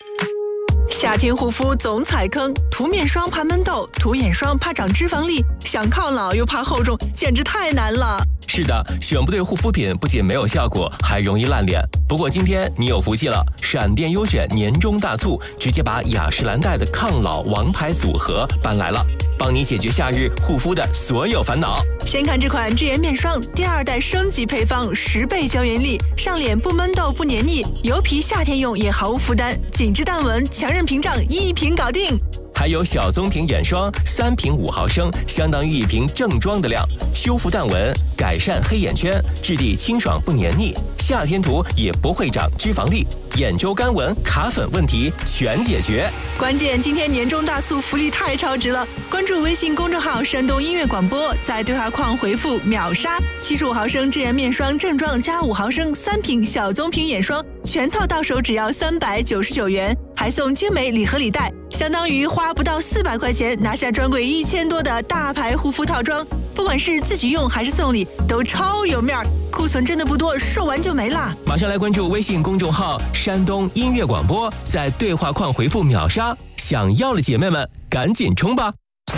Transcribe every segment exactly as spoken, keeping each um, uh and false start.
夏天护肤总踩坑，涂面霜怕闷痘，涂眼霜怕长脂肪粒，想抗老又怕厚重，简直太难了。 是的，选不对护肤品不仅没有效果，还容易烂脸。不过今天你有福气了，闪电优选年终大促，直接把雅诗兰黛的抗老王牌组合搬来了，帮你解决夏日护肤的所有烦恼。 先看这款智颜面霜，第二代升级配方，十倍胶原力，上脸不闷痘不黏腻，油皮夏天用也毫无负担，紧致淡纹，强韧屏障，一瓶搞定。 还有小棕瓶眼霜，三瓶五毫升，相当于一瓶正装的量，修复淡纹，改善黑眼圈，质地清爽不黏腻，夏天涂也不会长脂肪粒，眼周干纹、卡粉问题全解决。 关键今天年终大促福利太超值了！关注微信公众号山东音乐广播，在对话框回复秒杀，七十五毫升智颜面霜正装加五毫升三瓶小棕瓶眼霜，全套到手只要三百九十九元，还送精美礼盒礼袋，相当于花不到四百块钱拿下专柜一千多的大牌护肤套装，不管是自己用还是送礼，都超有面儿。库存真的不多，售完就没了。 马上来关注微信公众号山东音乐广播，在对话框回复秒杀，想要的姐妹们赶紧冲吧。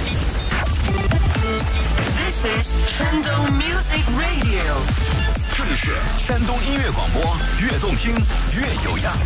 This is 山东 Music Radio， 这里是山东音乐广播，越动听越有样。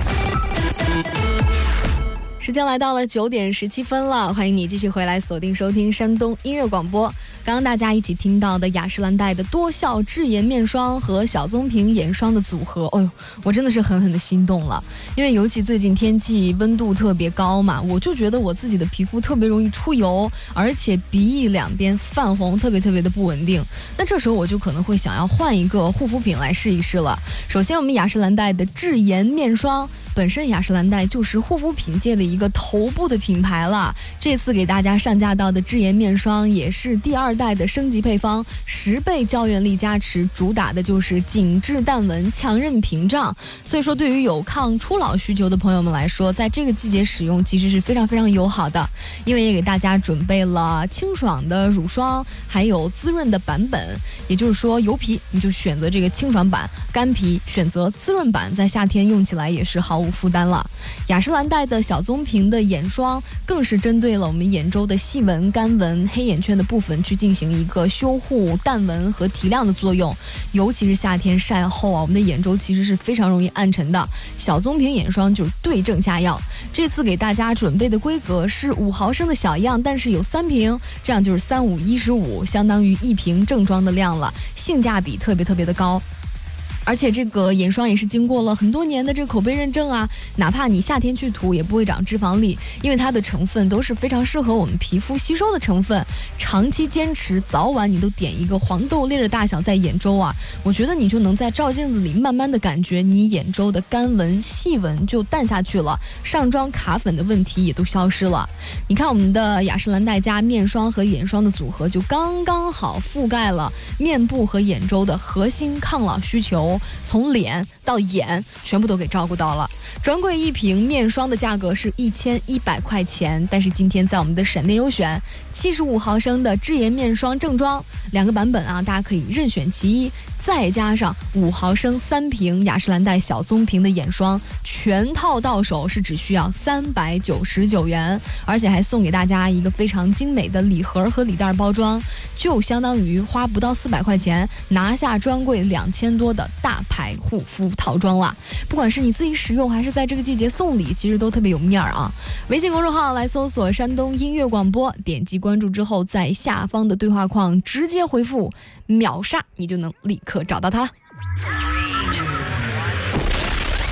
时间来到了九点十七分了，欢迎你继续回来锁定收听山东音乐广播。刚刚大家一起听到的雅诗兰黛的多效智颜面霜和小棕瓶眼霜的组合，哦呦，我真的是狠狠的心动了。因为尤其最近天气温度特别高嘛，我就觉得我自己的皮肤特别容易出油，而且鼻翼两边泛红，特别特别的不稳定。那这时候我就可能会想要换一个护肤品来试一试了。首先我们雅诗兰黛的智颜面霜，本身雅诗兰黛就是护肤品界的一个头部的品牌了，这次给大家上架到的智颜面霜也是第二代的升级配方，十倍胶原力加持，主打的就是紧致淡纹，强韧屏障。所以说对于有抗初老需求的朋友们来说，在这个季节使用其实是非常非常友好的。因为也给大家准备了清爽的乳霜，还有滋润的版本，也就是说油皮你就选择这个清爽版，干皮选择滋润版，在夏天用起来也是毫无负担了。雅诗兰黛的小棕瓶的眼霜更是针对了我们眼周的细纹、干纹、黑眼圈的部分去进行一个修护、淡纹和提亮的作用。尤其是夏天晒后啊，我们的眼周其实是非常容易暗沉的，小棕瓶眼霜就是对症下药。这次给大家准备的规格是五毫升的小样，但是有三瓶，这样就是三五一十五，相当于一瓶正装的量了，性价比特别特别的高。而且这个眼霜也是经过了很多年的这个口碑认证啊，哪怕你夏天去涂也不会长脂肪粒，因为它的成分都是非常适合我们皮肤吸收的成分，长期坚持，早晚你都点一个黄豆粒的大小在眼周啊，我觉得你就能在照镜子里慢慢的感觉你眼周的干纹、细纹就淡下去了，上妆卡粉的问题也都消失了。你看我们的雅诗兰黛加面霜和眼霜的组合就刚刚好覆盖了面部和眼周的核心抗老需求，从脸到眼全部都给照顾到了。专柜一瓶面霜的价格是一千一百块钱，但是今天在我们的闪电优选七十五毫升的智颜面霜正装两个版本啊，大家可以任选其一，再加上五毫升三瓶雅诗兰黛小棕瓶的眼霜，全套到手是只需要三百九十九元，而且还送给大家一个非常精美的礼盒和礼袋包装，就相当于花不到四百块钱拿下专柜两千多的大牌护肤套装了。不管是你自己使用还是在这个季节送礼，其实都特别有面儿啊。微信公众号来搜索山东音乐广播，点击关注之后，在下方的对话框直接回复秒杀，你就能立刻找到它。